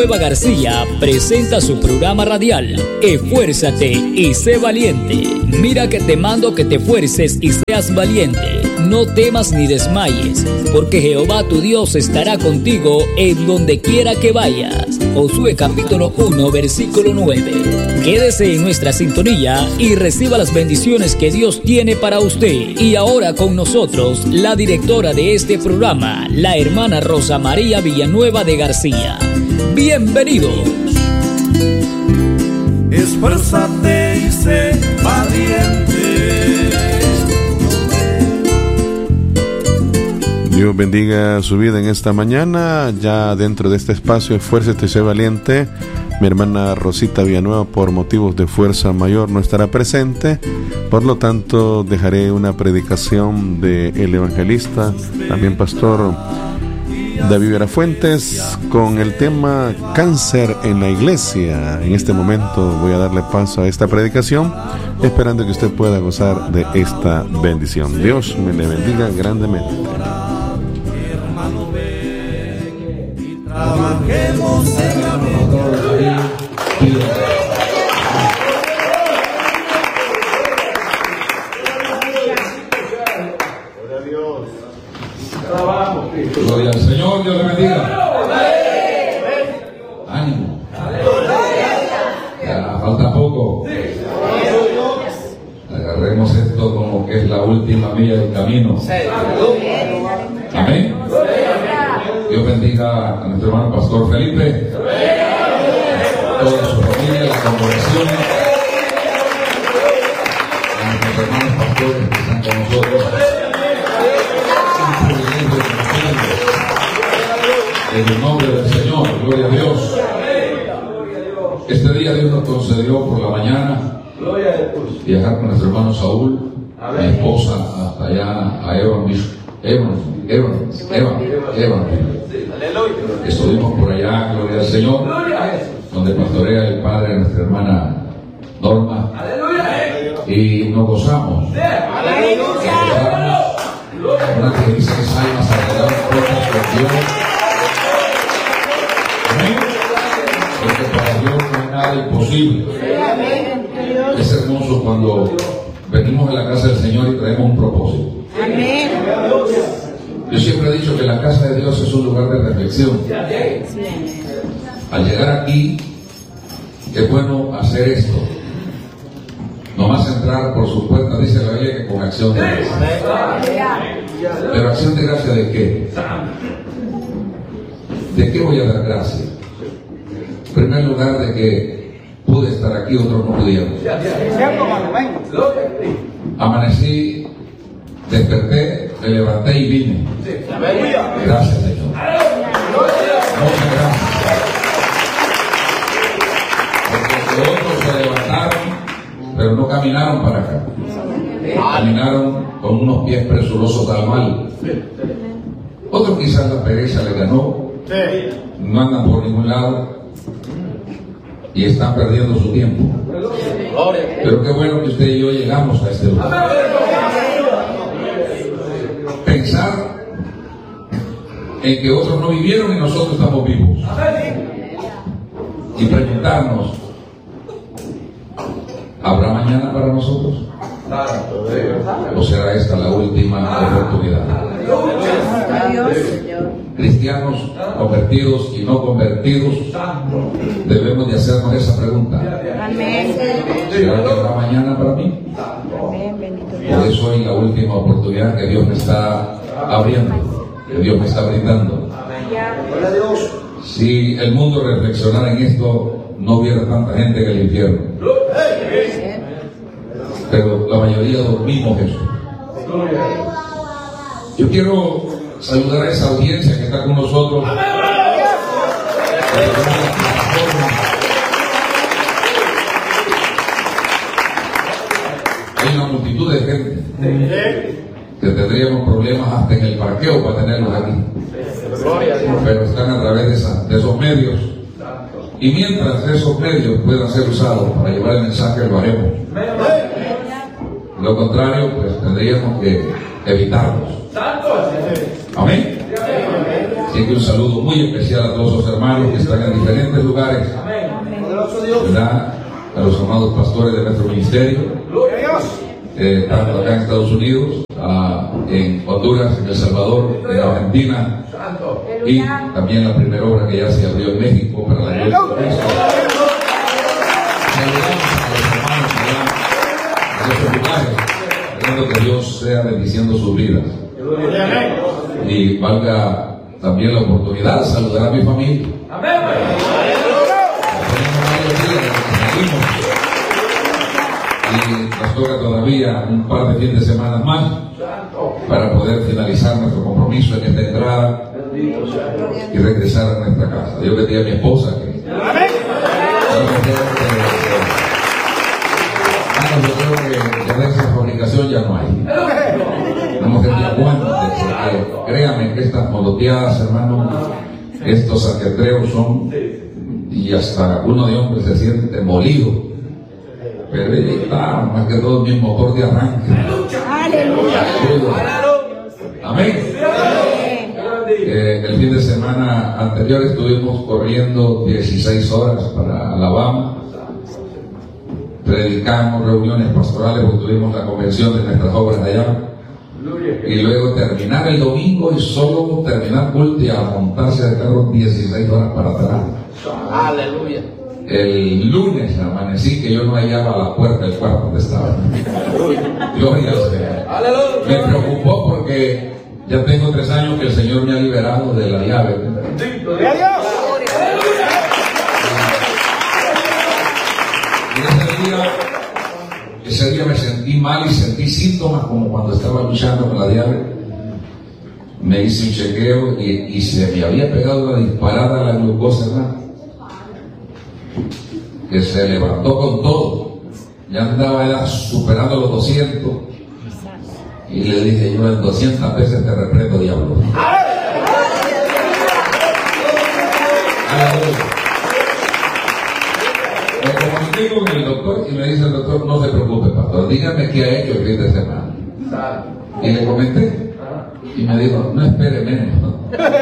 Villanueva García presenta su programa radial Esfuérzate y sé valiente. Mira que te mando que te esfuerces y seas valiente. No temas ni desmayes, porque Jehová tu Dios estará contigo en donde quiera que vayas. Josué capítulo 1 versículo 9. Quédese en nuestra sintonía y reciba las bendiciones que Dios tiene para usted. Y ahora con nosotros, la directora de este programa, la hermana Rosa María Villanueva de García. Bienvenidos. Esfuérzate y sé valiente. Dios bendiga su vida en esta mañana. Ya dentro de este espacio, Esfuérzate y sé valiente, mi hermana Rosita Villanueva, por motivos de fuerza mayor, no estará presente. Por lo tanto, dejaré una predicación del evangelista, también pastor David Verafuentes, con el tema cáncer en la iglesia. En este momento voy a darle paso a esta predicación, esperando que usted pueda gozar de esta bendición. Dios me le bendiga grandemente. Trabajemos en la Gloria al Señor, Dios le bendiga. Ánimo. Ya falta poco. Agarremos esto como que es la última milla del camino. Amén. Dios bendiga a nuestro hermano pastor Felipe, toda su familia, la congregación, a nuestros hermanos pastores que están con nosotros. En el nombre del Señor, gloria a Dios. Este día Dios nos concedió por la mañana viajar con nuestro hermano Saúl, mi esposa, hasta allá a Evan. Estuvimos por allá, gloria al Señor, donde pastorea el padre de nuestra hermana Norma, y nos gozamos. Una que dice que almas alrededor puertas con Dios. Amén. Porque para Dios no hay nada imposible. Es hermoso cuando venimos a la casa del Señor y traemos un propósito. Amén. Yo siempre he dicho que la casa de Dios es un lugar de reflexión. Al llegar aquí, es bueno hacer esto. Nomás entrar por su puerta, dice la Biblia, que con acción de gracia. Pero acción de gracia ¿de qué? ¿De qué voy a dar gracia? En primer lugar, de que pude estar aquí, otros no pudieron. Amanecí, desperté, me levanté y vine. Gracias, Señor. Muchas gracias. Porque otros se levantaron, pero no caminaron para acá. Caminaron con unos pies presurosos al mal. Otros quizás la pereza le ganó, no andan por ningún lado y están perdiendo su tiempo. Pero qué bueno que usted y yo llegamos a este lugar. Pensar en que otros no vivieron y nosotros estamos vivos. Y preguntarnos, ¿habrá mañana para nosotros? ¿O será esta la última oportunidad? Cristianos convertidos y no convertidos debemos de hacernos esa pregunta. ¿Será que habrá mañana para mí? Por eso es la última oportunidad que Dios me está abriendo, que Dios me está brindando. Si el mundo reflexionara en esto, no hubiera tanta gente en el infierno. Pero la mayoría dormimos eso. Yo quiero saludar a esa audiencia que está con nosotros. Hay una multitud de gente que tendríamos problemas hasta en el parqueo para tenerlos aquí. Pero están a través de esos medios. Y mientras esos medios puedan ser usados para llevar el mensaje, lo haremos. Lo contrario, pues tendríamos que evitarlos. Amén. Si Así que un saludo muy especial a todos los hermanos que están en diferentes lugares, ¿verdad? A los amados pastores de nuestro ministerio, tanto acá en Estados Unidos, en Honduras, en El Salvador, en Argentina, y también la primera obra que ya se abrió en México para la gloria de Cristo. Saludamos a los hermanos allá en esos lugares, esperando que Dios sea bendiciendo sus vidas. Y valga también la oportunidad de saludar a mi familia. Y nos toca todavía un par de fines de semana más para poder finalizar nuestro compromiso en esta entrada y regresar a nuestra casa. Dios bendiga a mi esposa que yo creo que ya de esa fabricación ya no hay. Una mujer que aguante, porque créanme que estas moloteadas, hermano, estos ajetreos son, y hasta uno de hombres se siente molido. Pero ella está, más que todo, mi motor de arranque. ¡Aleluya! Amén. El fin de semana anterior estuvimos corriendo 16 horas para Alabama. Predicamos, reuniones pastorales, porque tuvimos la convención de nuestras obras allá. Y luego terminar el domingo y solo terminar culto y a montarse al carro 16 horas para atrás. Aleluya. El lunes amanecí que yo no hallaba la puerta del cuarto donde estaba. Gloria al Señor. Me preocupó porque ya tengo 3 años que el Señor me ha liberado de la llave. ¡Gloria a Dios! Y ese día me sentí mal y sentí síntomas como cuando estaba luchando con la llave. Me hice un chequeo y se me había pegado una disparada a la glucosa, ¿verdad? Que se levantó con todo. Ya andaba ya superando los 200. Y le dije yo, en 200 veces te reprendo, diablo. Me comuniqué con el doctor y me dice el doctor, no se preocupe, pastor, dígame qué ha hecho el fin de semana. Y le comenté. Y me dijo, no espere menos, ¿no?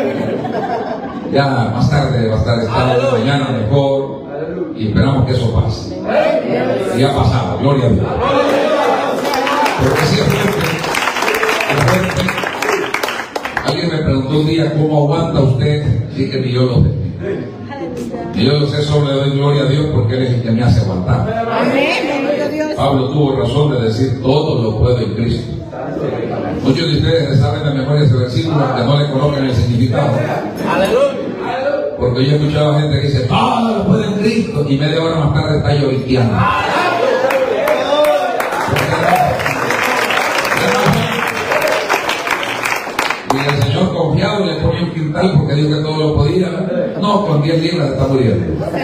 Ya más tarde va a estar estado mañana mejor. Y esperamos que eso pase. Y ha pasado, gloria a Dios. Porque si es fuerte. Alguien me preguntó un día cómo aguanta usted. Sí, que ni yo lo sé. Ni yo lo sé, solo le doy gloria a Dios porque Él es el que me hace aguantar. Pablo tuvo razón de decir todo lo puedo en Cristo. Muchos de ustedes saben de memoria ese versículo, que no le colocan el significado. Porque yo he escuchado a gente que dice, todo lo puede en Cristo, y media hora más tarde está lloriqueando. Y el Señor confiado le pone un quintal porque dijo que todo lo podía. No, con 10 libras está muriendo.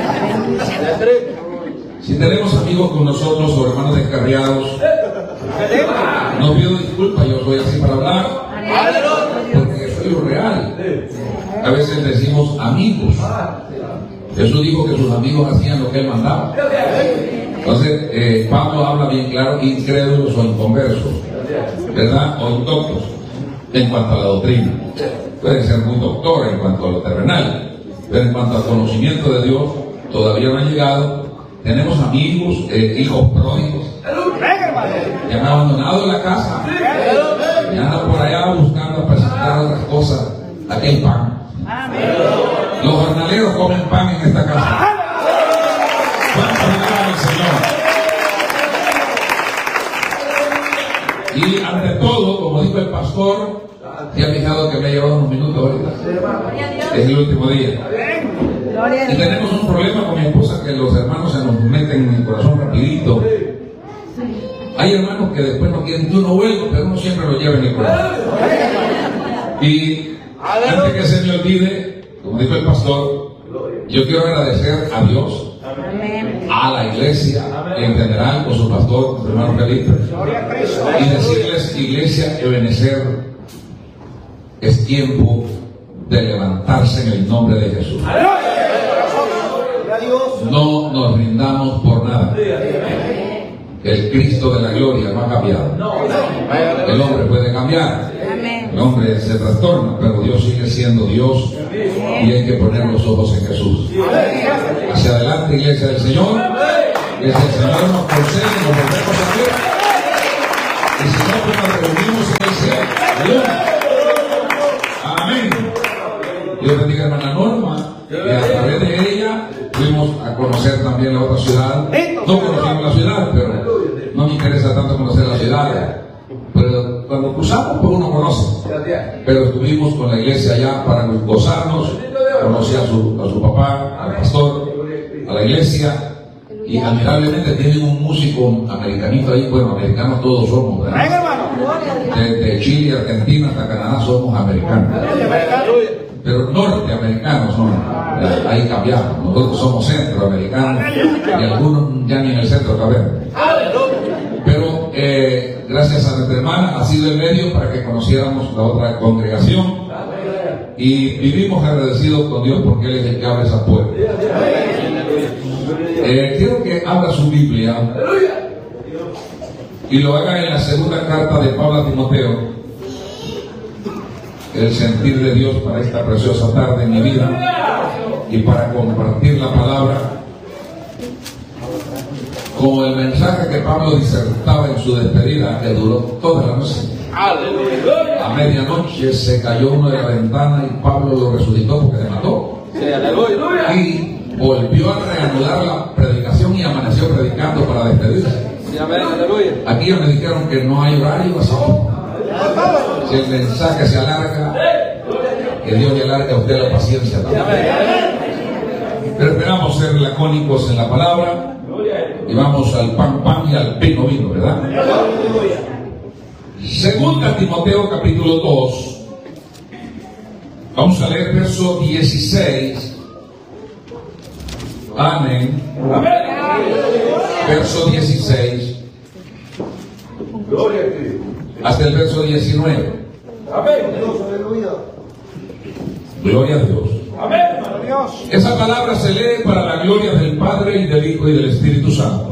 Si tenemos amigos con nosotros o hermanos descarriados, no pido disculpas, yo soy así para hablar, porque soy lo real. A veces decimos amigos. Jesús dijo que sus amigos hacían lo que Él mandaba. Entonces, Pablo habla bien claro, incrédulos o inconversos, ¿verdad? O indoctos en cuanto a la doctrina. Puede ser muy doctor en cuanto a lo terrenal, pero en cuanto al conocimiento de Dios, todavía no han llegado. Tenemos amigos, hijos pródigos, que han abandonado la casa y andan por allá buscando presentar otras cosas. Aquí hay pan. Los jornaleros comen pan en esta casa. ¿Cuánto alaban al Señor? Y ante todo, como dijo el pastor, ¿te ha fijado que me ha llevado unos minutos ahorita? Es el último día. Y tenemos un problema con mi esposa, que los hermanos se nos meten en el corazón rapidito. Hay hermanos que después no quieren que uno vuelva, pero uno siempre lo lleva en el corazón. Y antes que se me olvide, como dijo el pastor, yo quiero agradecer a Dios, a la iglesia en general, con su pastor, su hermano Felipe, y decirles, iglesia, Ebenezer, es tiempo de levantarse en el nombre de Jesús. No nos rindamos por nada. El Cristo de la gloria no ha cambiado. El hombre puede cambiar, El hombre se trastorna, pero Dios sigue siendo Dios y hay que poner los ojos en Jesús. Hacia adelante, iglesia del Señor. Que si el Señor nos concede, nos volvemos a ver. Y si no, pues nos reunimos en el cielo. ¡Aleluya! Amén. Dios bendiga a hermana Norma. Y a través de ella fuimos a conocer también la otra ciudad. No conocimos la ciudad, pero no me interesa tanto conocer la ciudad. Pero cuando cruzamos, pues uno conoce. Pero estuvimos con la iglesia allá para gozarnos. Conocí a su papá, al pastor, a la iglesia. Y admirablemente tienen un músico americanito ahí. Bueno, americanos todos somos, ¿verdad? De Chile, Argentina hasta Canadá somos americanos. Pero norteamericanos son. Ahí cambiamos. Nosotros somos centroamericanos y algunos ya ni en el centro cabemos. Pero gracias a nuestra hermana ha sido el medio para que conociéramos la otra congregación y vivimos agradecidos con Dios porque Él es el que abre esa puerta. Quiero que abra su Biblia y lo haga en la segunda carta de Pablo a Timoteo. El sentir de Dios para esta preciosa tarde en mi vida y para compartir la palabra. Como el mensaje que Pablo disertaba en su despedida, que duró toda la noche. A medianoche se cayó uno de la ventana y Pablo lo resucitó porque le mató. Y volvió a reanudar la predicación y amaneció predicando para despedirse. Aquí ya me dijeron que no hay horario, así. Si el mensaje se alarga, que Dios le alargue a usted la paciencia también. Pero esperamos ser lacónicos en la palabra y vamos al pan y al vino, ¿verdad? Segunda Timoteo capítulo 2. Vamos a leer verso 16. Amén. Verso 16 hasta el verso 19. Gloria a Dios. Esa palabra se lee para la gloria del Padre y del Hijo y del Espíritu Santo.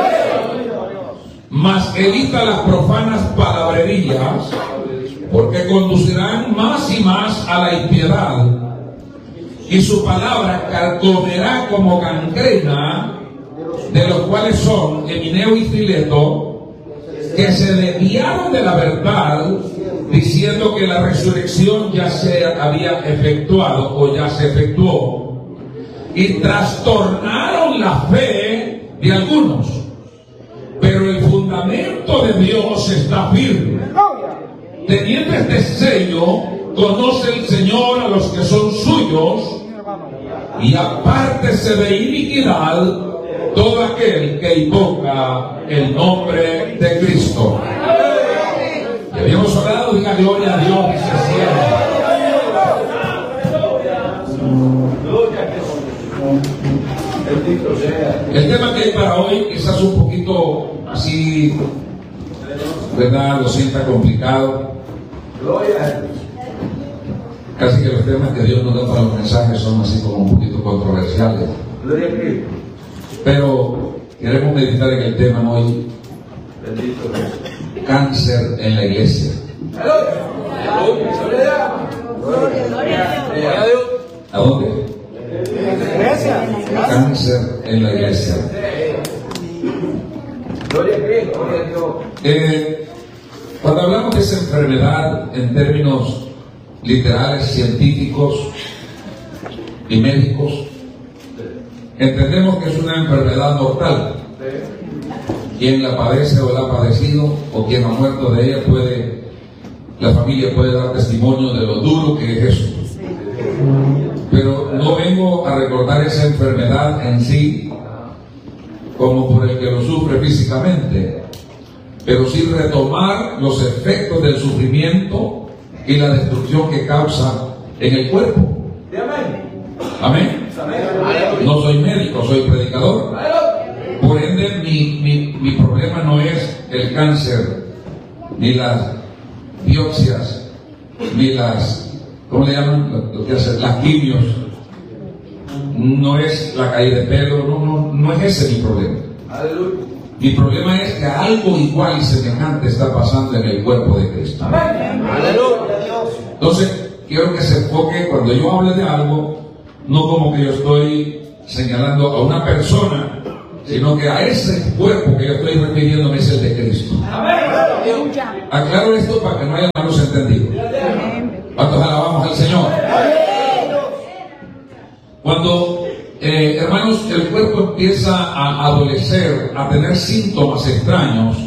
Mas evita las profanas palabrerías, porque conducirán más y más a la impiedad, y su palabra carcomerá como gangrena, de los cuales son Emineo y Fileto, que se desviaron de la verdad, diciendo que la resurrección ya se había efectuado o ya se efectuó, y trastornaron la fe de algunos. Pero el fundamento de Dios está firme. Teniendo este sello, conoce el Señor a los que son suyos, y apártese de iniquidad todo aquel que invoca el nombre de Cristo. Y habíamos orado, diga gloria a Dios y se cierra. El tema que hay para hoy quizás un poquito así, ¿verdad? Lo sienta complicado. Casi que los temas que Dios nos da para los mensajes son así como un poquito controversiales. Pero queremos meditar en el tema hoy: cáncer en la iglesia. ¿A dónde? Cáncer en la iglesia. Cuando hablamos de esa enfermedad en términos literales, científicos y médicos, entendemos que es una enfermedad mortal. Quien la padece o la ha padecido o quien ha muerto de ella la familia puede dar testimonio de lo duro que es eso. Pero no vengo a recordar esa enfermedad en sí como por el que lo sufre físicamente, pero sí retomar los efectos del sufrimiento y la destrucción que causa en el cuerpo. Amén. No soy médico, soy predicador. Por ende, mi problema no es el cáncer, ni las biopsias, ni las, ¿cómo le llaman? Lo que hacen, las quimios. No es la caída de pelo, no es ese mi problema. Mi problema es que algo igual y semejante está pasando en el cuerpo de Cristo. Entonces, quiero que se enfoque cuando yo hable de algo, no como que yo estoy señalando a una persona, sino que a ese cuerpo que yo estoy refiriéndome es el de Cristo. Aclaro esto para que no haya malos entendidos. ¿Cuántos alabamos al Señor? Cuando, hermanos, el cuerpo empieza a adolecer, a tener síntomas extraños,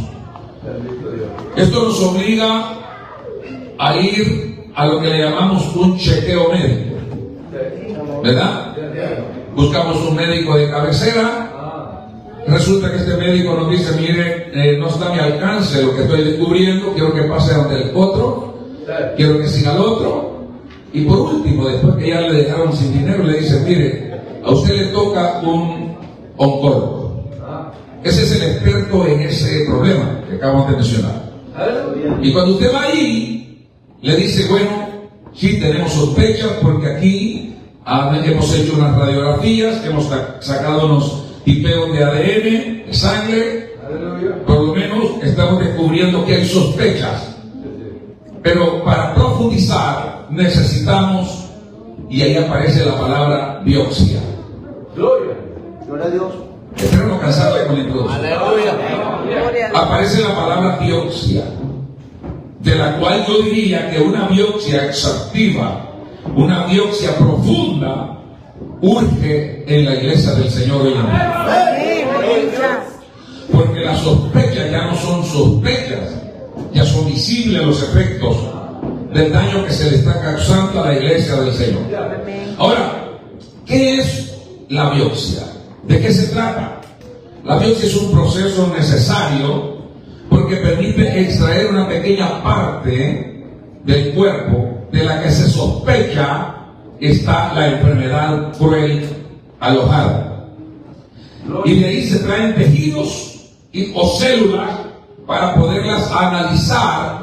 esto nos obliga a ir a lo que le llamamos un chequeo médico, ¿verdad? Buscamos un médico de cabecera. Resulta que este médico nos dice: mire, no está a mi alcance lo que estoy descubriendo, quiero que pase ante el otro, quiero que siga al otro. Y por último, después que ya le dejaron sin dinero, le dice: mire, a usted le toca un oncólogo. Ese es el experto en ese problema que acabamos de mencionar. Y cuando usted va ahí, le dice: bueno, sí tenemos sospechas porque aquí hemos hecho unas radiografías, hemos sacado unos tipeos de ADN, de sangre, por lo menos estamos descubriendo que hay sospechas. Pero para profundizar necesitamos, y ahí aparece la palabra biopsia. Gloria a Dios. Espero no cansarle con la introducción. Aparece la palabra biopsia, de la cual yo diría que una biopsia exhaustiva, una biopsia profunda, urge en la iglesia del Señor hoy en día. Porque las sospechas ya no son sospechas, ya son visibles los efectos del daño que se le está causando a la iglesia del Señor. Ahora, ¿qué es la biopsia? ¿De qué se trata? La biopsia es un proceso necesario porque permite extraer una pequeña parte del cuerpo de la que se sospecha está la enfermedad cruel alojada. Y de ahí se traen tejidos o células para poderlas analizar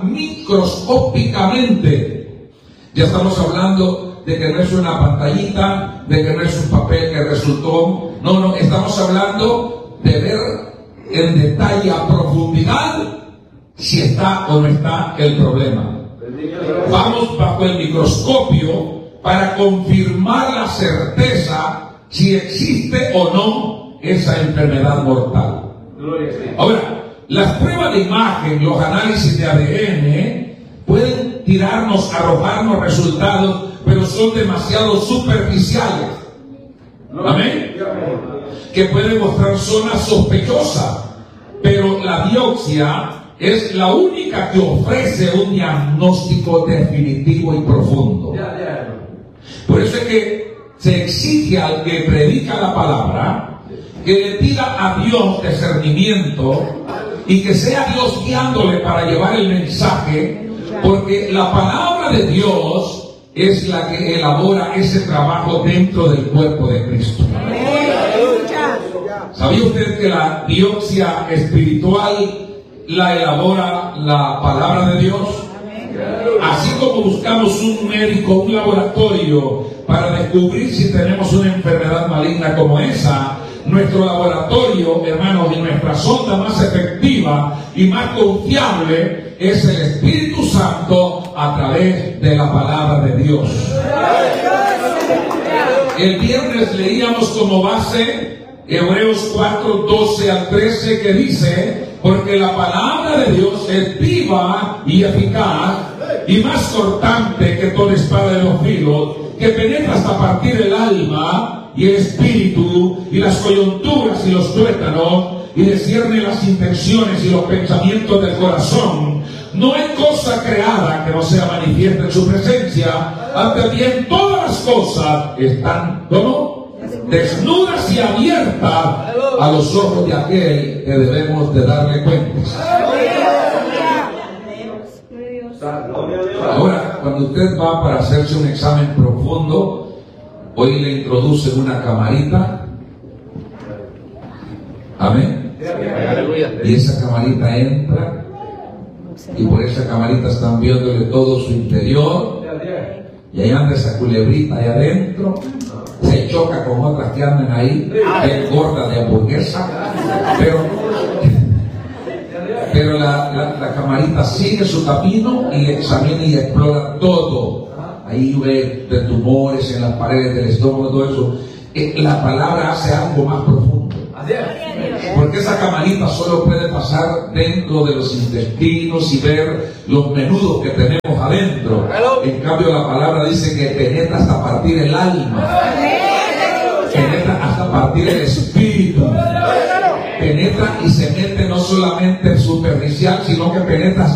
microscópicamente. Ya estamos hablando de que no es una pantallita, de que no es un papel que resultó. No, estamos hablando de ver en detalle, a profundidad, si está o no está el problema. Vamos bajo el microscopio para confirmar la certeza si existe o no esa enfermedad mortal. Ahora, las pruebas de imagen, los análisis de ADN pueden arrojarnos resultados, pero son demasiado superficiales. Amén. Que pueden mostrar zonas sospechosas, pero la biopsia es la única que ofrece un diagnóstico definitivo y profundo. Por eso es que se exige al que predica la palabra que le pida a Dios discernimiento y que sea Dios guiándole para llevar el mensaje, porque la palabra de Dios es la que elabora ese trabajo dentro del cuerpo de Cristo. ¿Sabía usted que la biopsia espiritual la elabora la palabra de Dios? Así como buscamos un médico, un laboratorio para descubrir si tenemos una enfermedad maligna como esa, nuestro laboratorio, hermanos, y nuestra sonda más efectiva y más confiable es el Espíritu Santo a través de la palabra de Dios. El viernes leíamos como base Hebreos 4:12 al 13, que dice: porque la palabra de Dios es viva y eficaz y más cortante que toda espada de dos filos, que penetra hasta partir el alma y el espíritu y las coyunturas y los tuétanos, y discierne las intenciones y los pensamientos del corazón. No hay cosa creada que no sea manifiesta en su presencia. Ante bien todas las cosas están, ¿cómo?, desnudas y abiertas a los ojos de aquel que debemos de darle cuentas. Ahora, cuando usted va para hacerse un examen profundo, hoy le introducen una camarita. Amén. Y esa camarita entra, y por esa camarita están viéndole todo su interior, y ahí anda esa culebrita ahí adentro, se choca con otras que andan ahí, bien gordas de hamburguesa, pero Pero la camarita sigue su camino y examina y explora todo. Ahí ve de tumores en las paredes del estómago, todo eso. La palabra hace algo más profundo. Porque esa camarita solo puede pasar dentro de los intestinos y ver los menudos que tenemos adentro. En cambio la palabra dice que penetra hasta partir el alma, penetra hasta partir el espíritu, penetra y se mete no solamente superficial, sino que penetra